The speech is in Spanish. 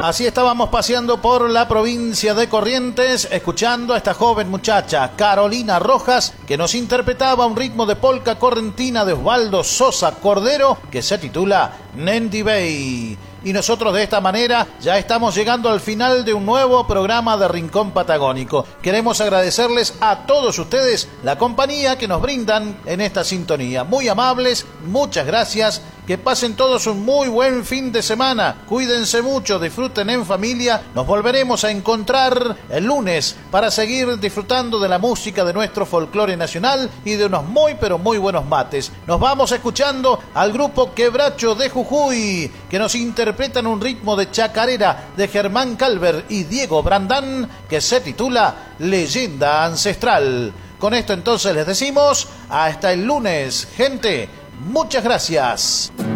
Así estábamos paseando por la provincia de Corrientes, escuchando a esta joven muchacha, Carolina Rojas, que nos interpretaba un ritmo de polca correntina de Osvaldo Sosa Cordero, que se titula Nendi Bay. Y nosotros de esta manera ya estamos llegando al final de un nuevo programa de Rincón Patagónico. Queremos agradecerles a todos ustedes la compañía que nos brindan en esta sintonía. Muy amables, muchas gracias. Que pasen todos un muy buen fin de semana. Cuídense mucho, disfruten en familia. Nos volveremos a encontrar el lunes para seguir disfrutando de la música de nuestro folclore nacional y de unos muy pero muy buenos mates. Nos vamos escuchando al grupo Quebracho de Jujuy, que nos interpretan un ritmo de chacarera de Germán Calver y Diego Brandán, que se titula Leyenda Ancestral. Con esto entonces les decimos hasta el lunes, gente. Muchas gracias.